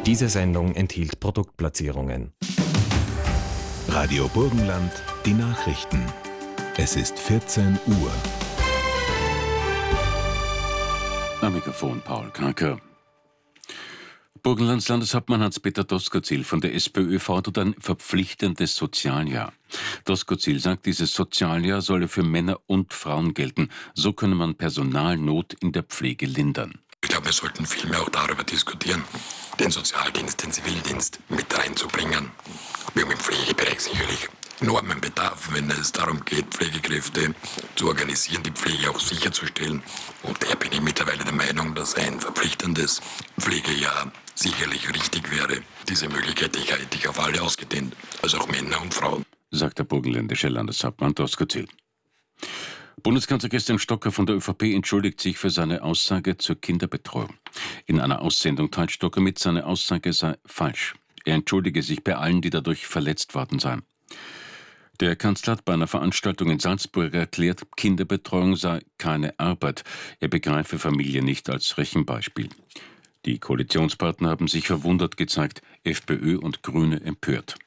Diese Sendung enthielt Produktplatzierungen. Radio Burgenland, die Nachrichten. Es ist 14 Uhr. Am Mikrofon Paul Kranker. Burgenlands Landeshauptmann Hans-Peter Doskozil von der SPÖ fordert ein verpflichtendes Sozialjahr. Doskozil sagt, dieses Sozialjahr solle für Männer und Frauen gelten. So könne man Personalnot in der Pflege lindern. Ich glaube, wir sollten vielmehr auch darüber diskutieren, den Sozialdienst, den Zivildienst mit reinzubringen. Wir haben im Pflegebereich sicherlich enormen Bedarf, wenn es darum geht, Pflegekräfte zu organisieren, die Pflege auch sicherzustellen. Und daher bin ich mittlerweile der Meinung, dass ein verpflichtendes Pflegejahr sicherlich richtig wäre. Diese Möglichkeit hätte ich auf alle ausgedehnt, also auch Männer und Frauen, sagt der burgenländische Landeshauptmann Doskozil. Bundeskanzler Christian Stocker von der ÖVP entschuldigt sich für seine Aussage zur Kinderbetreuung. In einer Aussendung teilt Stocker mit, seine Aussage sei falsch. Er entschuldige sich bei allen, die dadurch verletzt worden seien. Der Kanzler hat bei einer Veranstaltung in Salzburg erklärt, Kinderbetreuung sei keine Arbeit. Er begreife Familie nicht als Rechenbeispiel. Die Koalitionspartner haben sich verwundert gezeigt, FPÖ und Grüne empört.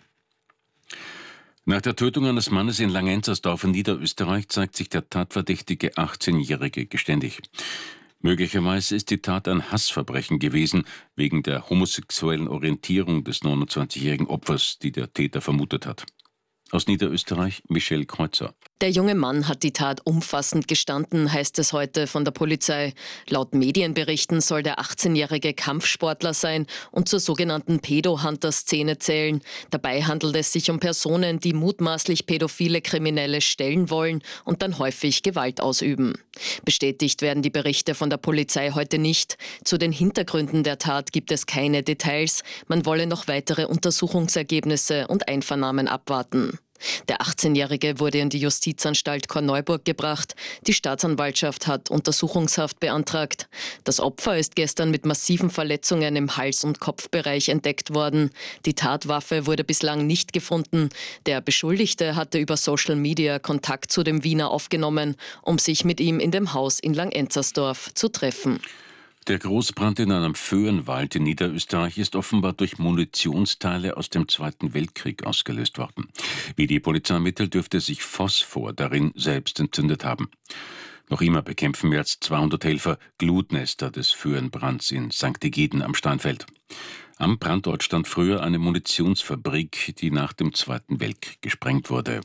Nach der Tötung eines Mannes in Langenzersdorf in Niederösterreich zeigt sich der tatverdächtige 18-Jährige geständig. Möglicherweise ist die Tat ein Hassverbrechen gewesen, wegen der homosexuellen Orientierung des 29-jährigen Opfers, die der Täter vermutet hat. Aus Niederösterreich, Michelle Kreuzer. Der junge Mann hat die Tat umfassend gestanden, heißt es heute von der Polizei. Laut Medienberichten soll der 18-jährige Kampfsportler sein und zur sogenannten Pedo-Hunter-Szene zählen. Dabei handelt es sich um Personen, die mutmaßlich pädophile Kriminelle stellen wollen und dann häufig Gewalt ausüben. Bestätigt werden die Berichte von der Polizei heute nicht. Zu den Hintergründen der Tat gibt es keine Details. Man wolle noch weitere Untersuchungsergebnisse und Einvernahmen abwarten. Der 18-Jährige wurde in die Justizanstalt Korneuburg gebracht. Die Staatsanwaltschaft hat Untersuchungshaft beantragt. Das Opfer ist gestern mit massiven Verletzungen im Hals- und Kopfbereich entdeckt worden. Die Tatwaffe wurde bislang nicht gefunden. Der Beschuldigte hatte über Social Media Kontakt zu dem Wiener aufgenommen, um sich mit ihm in dem Haus in Langenzersdorf zu treffen. Der Großbrand in einem Föhrenwald in Niederösterreich ist offenbar durch Munitionsteile aus dem Zweiten Weltkrieg ausgelöst worden. Wie die Polizei mittelt, dürfte sich Phosphor darin selbst entzündet haben. Noch immer bekämpfen mehr als 200 Helfer Glutnester des Föhrenbrands in St. Egiden am Steinfeld. Am Brandort stand früher eine Munitionsfabrik, die nach dem Zweiten Weltkrieg gesprengt wurde.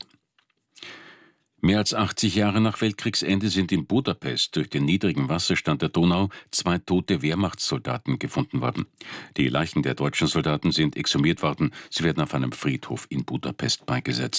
Mehr als 80 Jahre nach Weltkriegsende sind in Budapest durch den niedrigen Wasserstand der Donau 2 tote Wehrmachtssoldaten gefunden worden. Die Leichen der deutschen Soldaten sind exhumiert worden. Sie werden auf einem Friedhof in Budapest beigesetzt.